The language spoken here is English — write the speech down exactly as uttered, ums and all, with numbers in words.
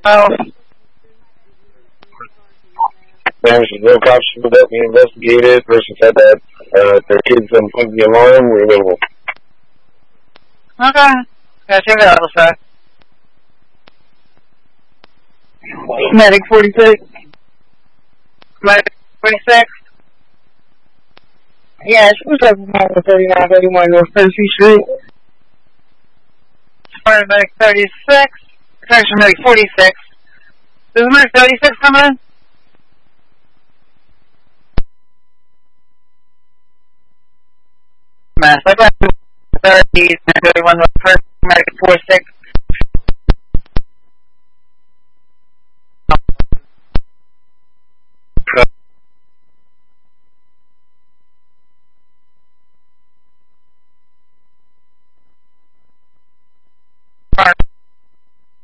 Oh. There's no cops that we investigated. Person said that uh, their kids unplugged the alarm. We're available. Okay. Yeah, check it out, sir. Medic forty-six. Medic forty-six. Yeah, she was up on thirty-nine thirty-one North Percy Street. Fire Medic thirty-six. Section Medic forty-six. Does Medic thirty-six come in? Mass, I got thirty, thirty-one North Percy.